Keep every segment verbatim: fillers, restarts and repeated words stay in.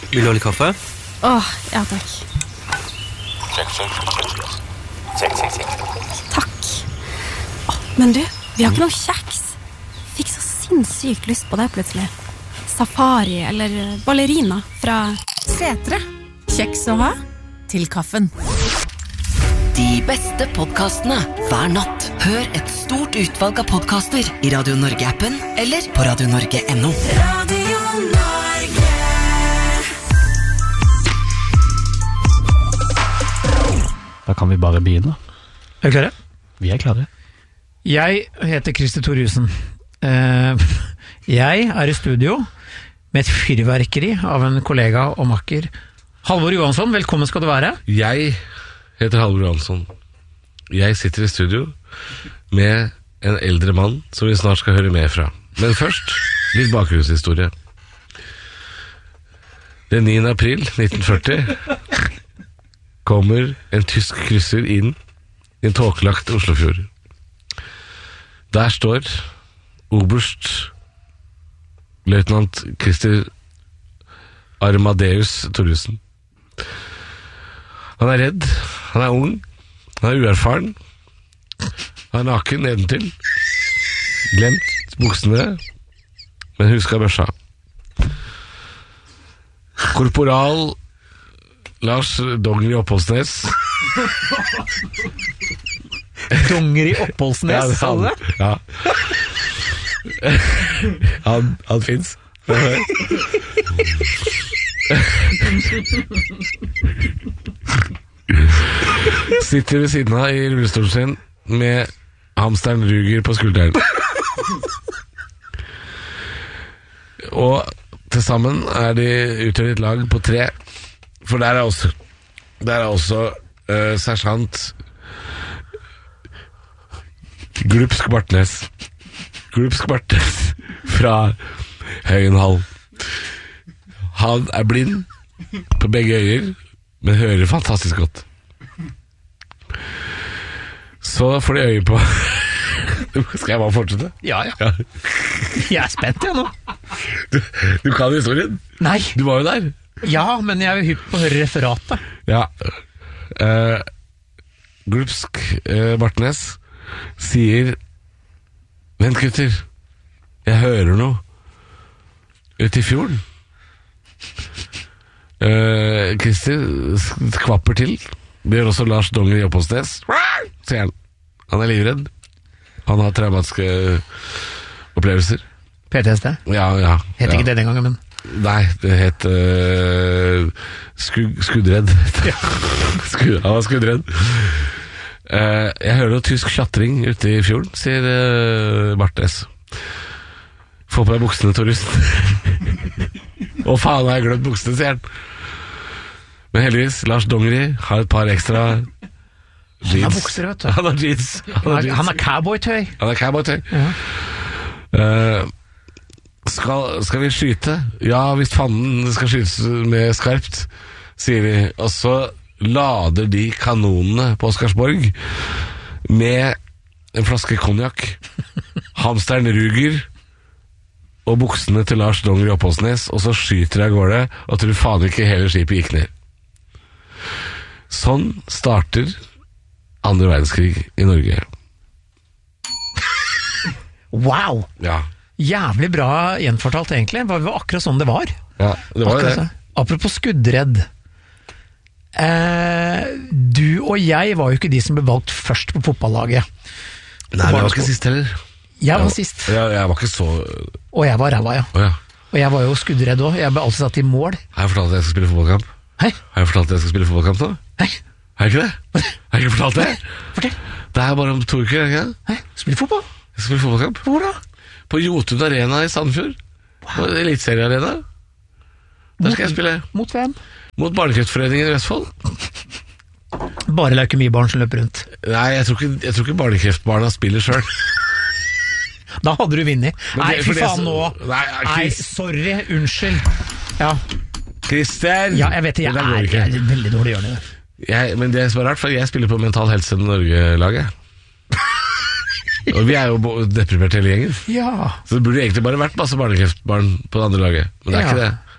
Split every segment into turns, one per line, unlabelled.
Vil du ha litt kaffe?
Åh, ja takk.
Check, check, check. Check, check, check.
Takk. Åh, men du, vi har ikke noe kjeks. Fikk så sinnssykt lyst på det plutselig. Safari eller ballerina fra
Setre. Kjeks å ha til kaffen.
De beste podcastene hver natt. Hør et stort utvalg av podcaster i Radio Norge-appen eller på radio norge punktum no. Radio Norge.
Da kan vi bare begynne.
Er du klare?
Vi er klare.
Jeg heter Christer Thorjussen. Uh, jeg er i studio med et fyrverkeri av en kollega og makker. Halvor Johansson, velkommen skal du være.
Jeg heter Halvor Johansson. Jeg sitter i studio med en eldre mann som vi snart skal høre mer fra. Men først, litt bakgrunnshistorie. Den niende april nitten førti kommer en tysk krysser inn i en tåkelagt Oslofjord. Der står oberst løytnant Christer Armadeus Thorjussen. Han er redd, han er ung, han er uerfaren, han er naken nedentil, glemt buksene, men husker børsa. Korporal Lars Dongeri Oppholdsnes.
Dongeri Oppholdsnes, sa du det?
Ja. Han, han finnes. Sitter ved siden av i rullestolen sin med hamsteren Ruger på skulderen. Og til sammen er de utgjør et lag på tre. For der er også Der er også uh, sersjant Glupsk Bartnes. Glupsk Bartnes fra Høyenhall. Han er blind på begge øyer, men hører fantastisk godt. Så får de øye på. Skal jeg bare fortsette?
Ja, ja. ja. Jeg er spent, jeg nå.
Du, du kan historien?
Nei.
Du var jo der.
Ja, men jeg er jo hypp på å høre referatet.
Ja. Uh, Glupsk uh, Bartnes sier: Vent, gutter, jeg hører noe ute i fjorden. Uh, Christer kvapper til. Det gjør også Lars Dongeri Oppholdsnes, sier han. Han er livredd. Han har traumatiske opplevelser.
P T S D?
Ja, ja.
Het ikke
ja.
det den gangen, men
nei, det het uh, skug, skuddredd. Skud, han var skuddredd. Uh, jeg hører noe tysk tjatring ute i fjorden, sier uh, Barthes. Få på deg buksene, Thorjussen. Å faen, har jeg glemt buksene, sier han. Men heldigvis, Lars Dongeri har et par ekstra jeans.
Han har bukser, vet du.
Han har jeans. Han har, jeans.
Han har cowboytøy.
Han har cowboytøy.
Ja.
Uh, skal, skal vi skyte? Ja, hvis fanden skal skytes med skarpt, sier de. Og så lader de kanonene på Oscarsborg med en flaske konjakk, hamsteren Ruger og buksene til Lars Dongeri Oppholdsnes, og så skyter de av gårde, og tror faen ikke hele skipet gikk ned. Sånn starter andre verdenskrig i Norge.
Wow!
Ja.
Jævlig bra gjenfortalt, egentlig. Det var akkurat sånn det var.
Ja, det var
akkurat
det.
Så. Apropos skuddredd. Eh, du og jeg var jo ikke de som ble valgt først på fotballaget.
Nei, men jeg var ikke sist heller.
Jeg var sist.
Jeg, jeg var ikke så...
Og jeg var ræva, ja.
Oh, ja.
Og jeg var jo skuddredd også. Jeg ble alltid satt i mål.
Har jeg fortalt at jeg skal spille fotballkamp?
Hei?
Har jeg fortalt at jeg skal spille fotballkamp da?
Hei?
Har jeg ikke det? Har jeg ikke fortalt det?
Fortell.
Det er bare om to uker, ikke det?
Hei? Spiller fotball?
Jeg skal spille fotballkamp.
Hvor da?
På Jotun Arena i Sandfjord. Wow. Elitseriearena. Der skal jeg spille.
Mot hvem?
Mot Barnekreftforeningen i Vestfold.
Bare leukemibarn som løper rundt.
Nei, jeg tror ikke, jeg tror ikke barnekreftbarna spiller selv.
Da hadde du vinnet. Nei, fy faen nå.
Nei,
Nei, sorry, unnskyld. Ja.
Christer!
Ja, jeg vet det, jeg
det
er, jeg er veldig dårlig gjørende.
Jeg, men det som er rart, for jeg spiller på Mental Helse Norge-laget. Og vi er jo deprimert hele gjengen.
Ja.
Så det burde egentlig bare vært masse barnekreftbarn på det andre laget. Men det er
ja.
ikke det.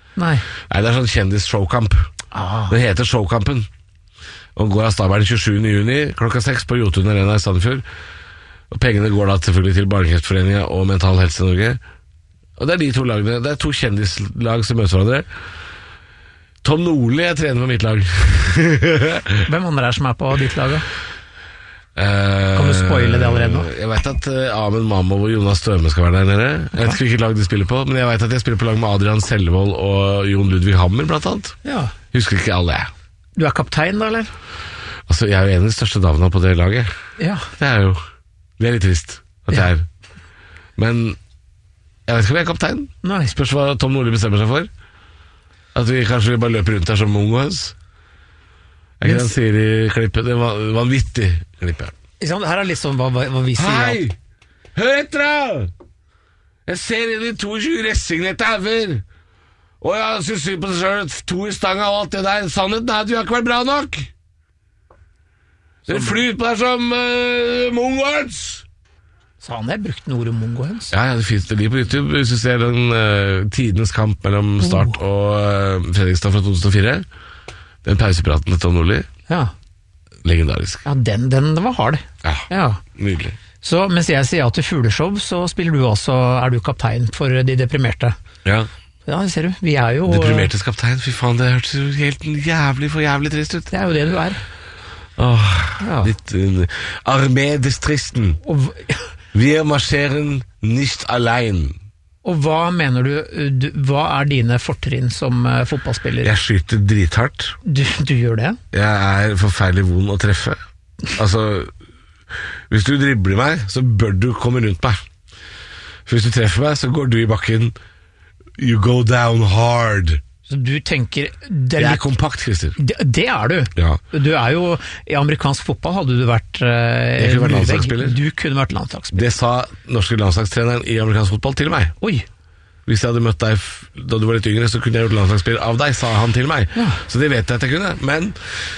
Nei.
Nei, det er sånn kjendis-showkamp.
Ah.
Det heter Showkampen. Og går av stabelen tjuesjuende juni klokka seks på Jotun Arena i Sandefjord. Og pengene går da selvfølgelig til Barnekreftforeningen og Mental Helse i Norge. Og det er de to lagene. Det er to kjendislag som møter hverandre. Tom Nordli er trener på mitt lag.
Hvem andre er som er på ditt lag da?
Uh,
kan du spoile det allerede nå?
Jeg vet at uh, Amen Mamov og Jonas Støme skal være der nede. Jeg vet ikke hvilket lag de spiller på, men jeg vet at jeg spiller på lag med Adrian Sellevold og Jon Ludvig Hammer blant annet.
Ja.
Husker ikke alle jeg.
Du er kaptein da, eller?
Altså, jeg er jo en av de største navnene på det laget.
Ja.
Det er jo Det er litt trist at jeg er. Men jeg vet ikke om jeg er kaptein.
Nei.
Spørs hva Tom Nordli bestemmer seg for. At vi kanskje bare løper rundt her som mongohøns. Jeg kan si det i klippet. Det var vanvittig klippet.
Her er litt sånn hva, hva vi sier.
Hei! Hør etter da! Jeg ser inn i tjueto resignerte hauger. Og jeg synes synd på seg selv, to i stanga og alt det der. Sannheten er at du har ikke vært bra nok. Dere flyr på deg som uh, mongohøns.
Sa han det? Brukte ordet mongohøns?
Ja, ja, det finnes det liv på YouTube. Hvis du ser den uh, tidenes kamp mellom Start og uh, Fredrikstad fra to tusen og fire. Den pausepraten til Tom Nordli.
Ja.
Legendarisk.
Ja, den, den var hard.
Ja,
ja.
Nydelig.
Så mens jeg sier ja til fugleshow, så spiller du også, er du kaptein for de deprimerte.
Ja.
Ja, det ser du. Vi er jo...
Deprimertes kaptein, fy faen, det hørtes jo helt jævlig for jævlig trist ut.
Det er jo det du er.
Åh,
ja.
Litt uh, Armé des Tristen.
Og,
Wir marschieren nicht allein.
Og hva mener du, du hva er dine fortrinn som uh, fotballspiller?
Jeg skyter drithardt.
Du, du gjør det?
Jeg er forferdelig vond å treffe. Altså, hvis du dribler meg, så bør du komme rundt meg. For hvis du treffer meg, så går du i bakken. You go down hard.
Så du tenker... Det er,
jeg er
litt,
kompakt, Christer.
Det, det er du.
Ja.
Du er jo... I amerikansk fotball hadde du vært... Uh,
jeg kunne vært landslagsspiller.
Du kunne vært landslagsspiller.
Det sa norske landslagstreneren i amerikansk fotball til meg.
Oi.
Hvis jeg hadde møtt deg da du var litt yngre, så kunne jeg gjort landslagsspiller av deg, sa han til meg.
Ja.
Så det vet jeg at jeg kunne. Men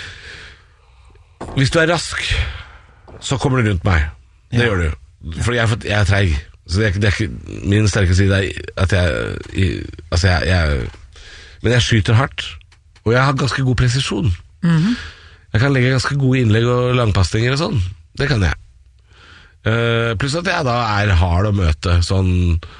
hvis du er rask, så kommer du rundt meg. Det ja. Gjør du. For jeg, jeg er treig. Så det er, det er ikke min sterke side at jeg, jeg altså jeg, jeg men jeg skyter hardt, og jeg har ganske god presisjon.
Mm-hmm.
Jeg kan legge ganske gode innlegg og langpastinger og sånn. Det kan jeg. Uh, pluss at jeg da er hard å møte, sånn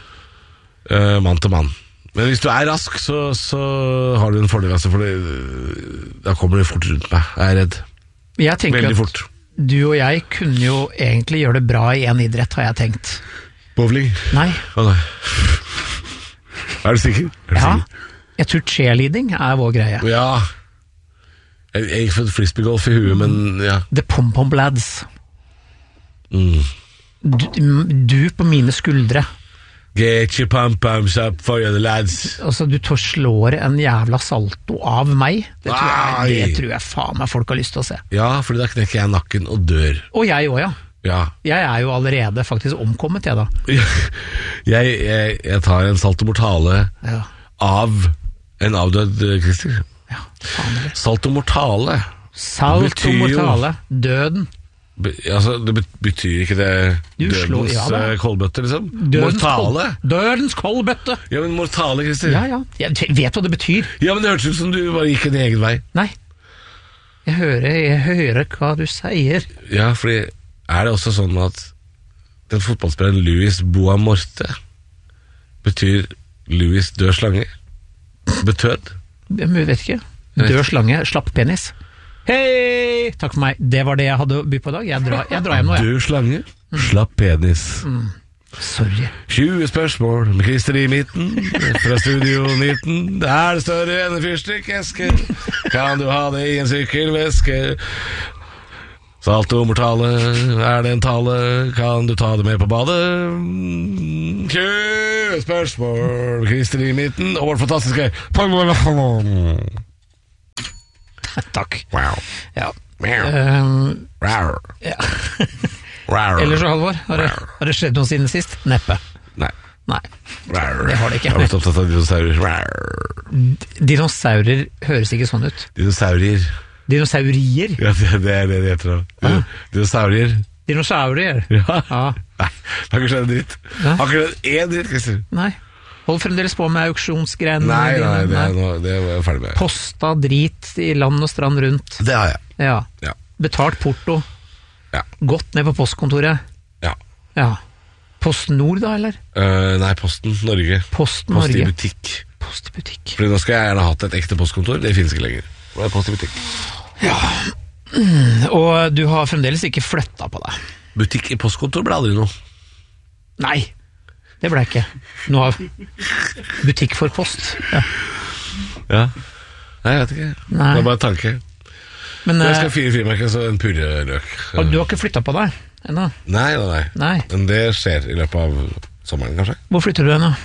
uh, mann til mann. Men hvis du er rask, så, så har du en fordel, altså, for det, da kommer du fort rundt meg. Jeg er redd.
Jeg tenker
Veldig
at
fort.
Du og jeg kunne jo egentlig gjøre det bra i en idrett, har jeg tenkt.
Bowling?
Nei.
Å nei. Er du sikker? Er du
ja.
sikker?
Jeg tror cheerleading er vår greie.
Ja. Jeg, jeg gikk for frisbeegolf i huet, men ja.
The pom-pom lads.
Mm.
Du, du på mine skuldre.
Get your pom-poms up for the lads.
Altså, du tar slår en jævla salto av meg. Det tror, jeg, det tror jeg faen meg folk har lyst til å se.
Ja, for da knekker jeg nakken og dør.
Og jeg også, ja.
Ja.
Jeg er jo allerede faktisk omkommet, jeg da.
jeg, jeg, jeg tar en salto mortale
ja. Av
en avdød Christer.
Ja, faen det.
Salto mortale.
Salto mortale. Døden.
Be, altså, det betyr ikke det
du
dødens slår, ja, kolbøtte, liksom?
Dødens
mortale.
Kol, dødens kolbøtte.
Ja, men mortale, Christer.
Ja, ja. Jeg vet hva det betyr.
Ja, men det hørtes ut som du bare gikk en egen vei.
Nei. Jeg hører, jeg hører hva du sier.
Ja, fordi er det også sånn at den fotballspilleren Louis Boamorte betyr Louis død slange? Betød?
Jeg vet ikke. Død slange, slapp penis. Hei! Takk for meg. Det var det jeg hadde å by på i dag. Jeg drar, jeg drar hjem nå, jeg.
Død slange, slapp penis.
Mm. Sorry.
tjue spørsmål med Christer i midten fra Studio nitten. Det er det større enn en fyrstikkeske. Kan du ha det i en sykkelveske? Salto mortale, er det en tale? Kan du ta det med på badet? tjue spørsmål med Christer i midten og vårt fantastiske
Takk.
Wow.
Ja.
Um, wow.
Ja.
wow.
Ellers så, Halvor, har det, har det skjedd noe siden sist? Neppe.
Nei.
Nei, det har det ikke.
Jeg har vært opptatt av dinosaurer.
Dinosaurer høres ikke sånn ut.
Dinosaurier.
Dinosaurier?
Ja, det, det er det det heter da. Dinosaurier.
Dinosaurier?
Ja.
Ja.
Nei, det har ikke skjedd en dritt.
Ja.
Har ikke skjedd en dritt, Christer.
Nei. Hold fremdeles på med auksjonsgreiene
Nei,
dine.
nei, det, er nå- det var jeg ferdig med.
Posta drit i land og strand rundt.
Det har jeg.
Ja.
Ja.
Betalt porto.
Ja.
Gått ned på postkontoret.
Ja.
Ja. Post Nord da, eller?
Eh, nei, Posten Norge.
Post
Post i
Norge.
butikk.
Post i butikk.
Fordi nå skal jeg gjerne hatt et ekte postkontor. Det finnes ikke lenger. Det er Post i butikk.
Og du har fremdeles ikke flytta på deg.
Butikk i postkontor ble aldri noe.
Nei, det ble ikke. Nå har butikk for post. Ja.
Ja. Nei, jeg vet ikke.
Nei.
Det er bare en tanke.
Men
Jeg
eh,
skal ha fire frimerker, så en purreløk.
du har ikke flytta på deg ennå?
Nei, nei, nei.
Nei.
Men det skjer i løpet av sommeren, kanskje.
Hvor flytter du hen da?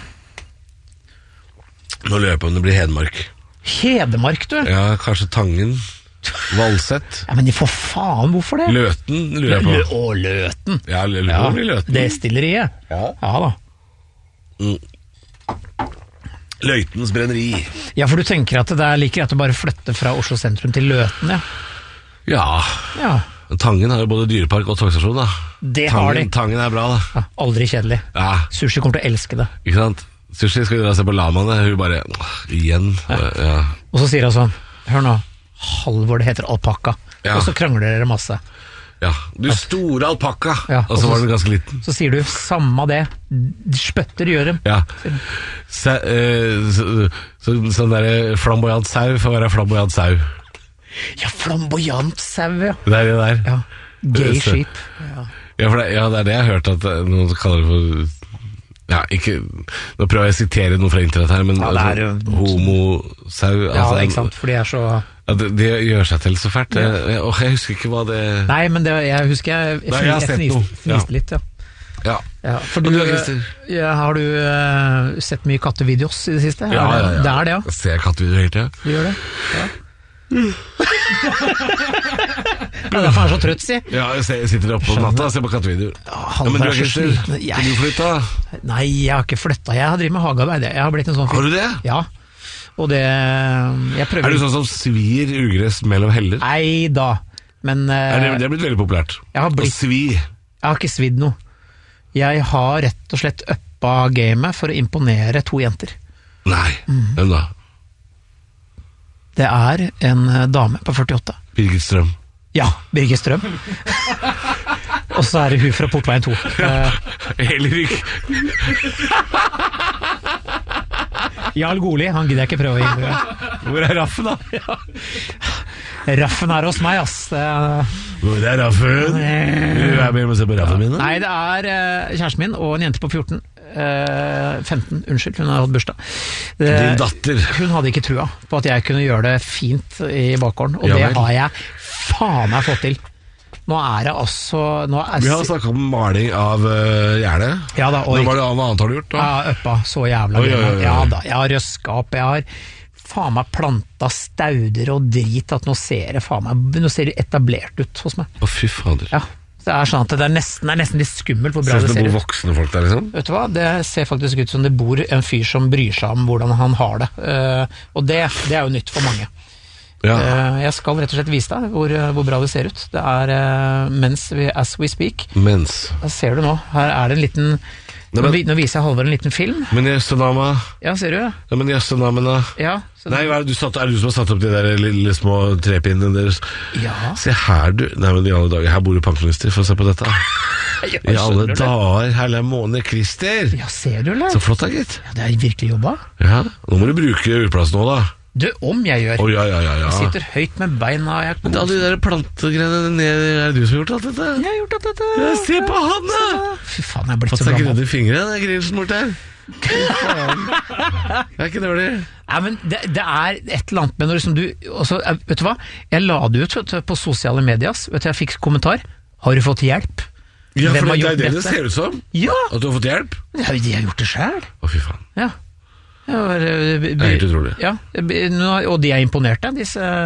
Nå lurer jeg på om det blir Hedmark.
Hedmark, du?
Ja, kanskje Tangen. Valsett.
Ja, men for faen, hvorfor det?
Løten lurer jeg
Lø
på.
Å, Løten.
Ja, l- l-
Ja,
hvor blir Løten?
destilleriet.
Ja.
Ja da.
Løitens brenneri.
Ja, for du tenker at det er like greit å bare flytte fra Oslo sentrum til Løten, ja?
Ja.
Ja,
Tangen har jo både dyrepark og togstasjon, da.
det har de.
Tangen, Tangen er bra, da.
Ja, aldri kjedelig.
Ja,
Sushi kommer til å elske det.
ikke sant? Sushi skal vi dra og se på lamaene. Hun bare åh, igjen. Ja.
Og så sier hun sånn, hør nå, Halvor, det heter alpakka.
Ja.
Og så krangler dere masse.
ja. Du store alpakka.
Ja,
Og så var den ganske liten.
Så sier du, samme det, spøtter gjør dem.
Ja. Se, eh, så, så, sånn der flamboyant sau får være flamboyant sau.
Ja, flamboyant sau, ja.
Det er det der.
Ja, gay
Så-
sheep. Ja.
Ja, for det, ja, det er det jeg har hørt at eh, noen kaller det for ja, ikke, nå prøver jeg å sitere noe fra internett her, men
Ja, det er
altså,
jo-
homosau
Ja,
altså,
ikke sant, for de er så...
Ja, det, det gjør seg til så fælt. Jeg, jeg, åh, jeg husker ikke hva det
Nei, men det, jeg husker jeg, jeg,
Nei, jeg har
jeg
sett
fniste,
noe.
fniste
Ja.
litt, ja.
Ja,
Ja, for du,
Og du, Christer?
ja, har du eh, sett mye kattevideos i det siste?
ja, ja, ja.
Det er det, ja.
Jeg ser kattevideoer hele tida.
Du gjør det? Ja. Ja, derfor er han så trøtt, si.
Ja, jeg, ser, jeg sitter oppe om natta og ser på kattevideoer. Ja,
han
men du
er
er
så
Christer,
sliten. Jeg-
kan du flytte?
Nei, jeg har ikke flytta. Jeg har drevet med hagearbeid. Jeg har blitt en sånn fyr.
Har du det?
Ja. Og det Jeg prøver
Er du sånn som svir ugress mellom heller?
Nei da. Men eh,
Er det, det er blitt veldig populært.
Jeg har blitt-
Å svi.
jeg har ikke svidd noe. Jeg har rett og slett uppa gamet for å imponere to jenter.
Nei,
Mm.
hvem da?
Det er en eh, dame på førtiåtte.
Birgit Strøm.
Ja, Birgit Strøm. Og så er det hun fra Portveien to. Eh,
Heller ikke.
Jarl Goli, han gidder jeg ikke prøve å gi.
Hvor er Raffen, da?
Raffen er hos meg, ass. Det er,
Hvor er Raffen? Du er med og ser på Raffen min, da?
nei, det er eh, kjæresten min og en jente på fjorten. Eh, femten, unnskyld, hun har hatt bursdag. Det,
Din datter.
Hun hadde ikke trua på at jeg kunne gjøre det fint i bakgården, og
Ja
det
vel.
har jeg faen meg fått til. Nå er det altså nå er,
Vi har snakket om maling av uh, gjerdet.
Ja da, og
Nå var det hva annet har du gjort, da?
Jeg har uppa så jævla
Oi, oi,
mye.
oi, oi.
Ja da, jeg har røska opp, jeg har faen meg planta stauder og drit, at nå ser det faen meg, nå ser det etablert ut hos meg.
Å, fy fader.
Ja, det er sånn at det er nesten, det er nesten litt skummelt hvor bra
Ser ut
det
som det
ser
bor
ut.
voksne folk der, liksom?
Vet du hva, det ser faktisk ut som det bor en fyr som bryr seg om hvordan han har det, Eh, og det, det er jo nytt for mange.
Ja.
Eh, jeg skal rett og slett vise deg hvor, hvor bra det ser ut. Det er eh, mens we, as we speak.
Mens.
Her ser du nå, her er det en liten,
Nei,
nå,
men-
vi- nå viser jeg Halvor en liten film.
Men jøssenama
Ja, ser du?
Ja, men jøssenamene
Ja, så
Nei, hva er det du satt, er det du som har satt opp de der lille små trepinnene deres?
ja.
Se her, du. Nei, men i alle dager, her bor det pensjonister. Få se på dette.
Ja,
I alle
skjønner du det?
dager, herlig måned, Christer!
Ja, ser du, eller?
Så flott da, gitt.
Ja, det er virkelig jobba.
Ja, nå må du bruke urplass nå, da.
Du, om jeg gjør.
Å, ja, ja, ja, ja.
Jeg sitter høyt med beina, og jeg
Men alle de der plantegreiene ned, er det du som har gjort alt dette?
Jeg har gjort alt dette.
Ja, se på han, da!
Fy faen, jeg er blitt
Fått
så
seg
gammel.
grønne fingre, den grinsen bort der. Fy faen. Det er ikke dårlig.
Nei, men det, det er et eller annet med når liksom du også, eh, vet du hva? Jeg la det ut vet du, på sosiale medias. Vet du, jeg fikk kommentar. Har du fått hjelp?
Ja,
Hvem
for
har
det er
gjort
det det
dette?
ser ut som.
Ja,
At du har fått hjelp.
de har, de har gjort det selv.
Å, fy faen.
Ja. Ja,
Det er helt utrolig.
Ja, og de er imponerte, disse